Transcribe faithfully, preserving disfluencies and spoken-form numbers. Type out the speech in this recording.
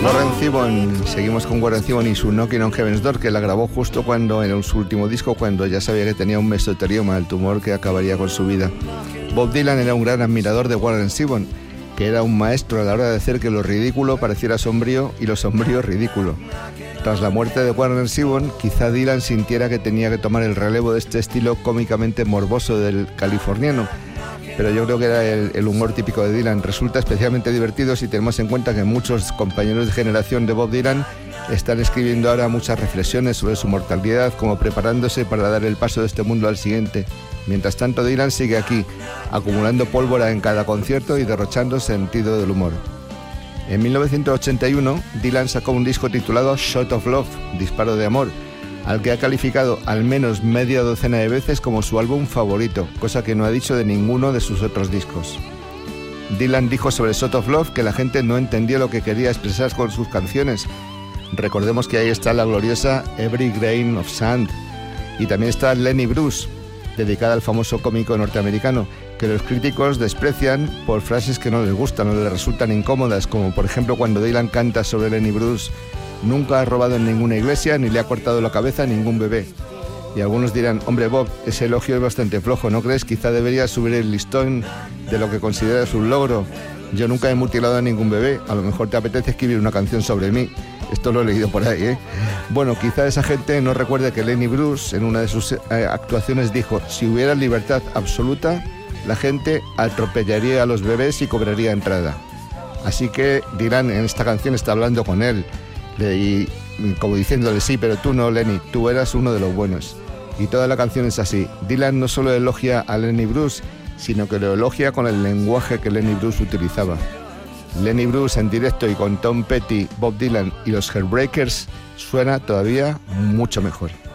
Warren Zevon, seguimos con Warren Zevon y su Knocking on Heaven's Door, que la grabó justo cuando, en su último disco, cuando ya sabía que tenía un mesotelioma, el tumor que acabaría con su vida. Bob Dylan era un gran admirador de Warren Zevon, que era un maestro a la hora de hacer que lo ridículo pareciera sombrío y lo sombrío ridículo. Tras la muerte de Warren Zevon, quizá Dylan sintiera que tenía que tomar el relevo de este estilo cómicamente morboso del californiano, pero yo creo que era el, el humor típico de Dylan. Resulta especialmente divertido si tenemos en cuenta que muchos compañeros de generación de Bob Dylan están escribiendo ahora muchas reflexiones sobre su mortalidad, como preparándose para dar el paso de este mundo al siguiente. Mientras tanto, Dylan sigue aquí, acumulando pólvora en cada concierto y derrochando sentido del humor. En mil novecientos ochenta y uno, Dylan sacó un disco titulado Shot of Love, Disparo de Amor, al que ha calificado al menos media docena de veces como su álbum favorito, cosa que no ha dicho de ninguno de sus otros discos. Dylan dijo sobre Shot of Love que la gente no entendía lo que quería expresar con sus canciones. Recordemos que ahí está la gloriosa Every Grain of Sand, y también está Lenny Bruce, dedicada al famoso cómico norteamericano, que los críticos desprecian por frases que no les gustan o les resultan incómodas, como por ejemplo cuando Dylan canta sobre Lenny Bruce: nunca ha robado en ninguna iglesia ni le ha cortado la cabeza a ningún bebé. Y algunos dirán: hombre Bob, ese elogio es bastante flojo, ¿no crees? Quizá deberías subir el listón de lo que consideras un logro. Yo nunca he mutilado a ningún bebé, a lo mejor te apetece escribir una canción sobre mí. Esto lo he leído por ahí, ¿eh? Bueno, quizá esa gente no recuerde que Lenny Bruce en una de sus eh, actuaciones dijo: si hubiera libertad absoluta, la gente atropellaría a los bebés y cobraría entrada. Así que Dylan en esta canción está hablando con él, y como diciéndole: sí, pero tú no, Lenny, tú eras uno de los buenos. Y toda la canción es así. Dylan no solo elogia a Lenny Bruce, sino que lo elogia con el lenguaje que Lenny Bruce utilizaba. Lenny Bruce en directo y con Tom Petty, Bob Dylan y los Heartbreakers suena todavía mucho mejor.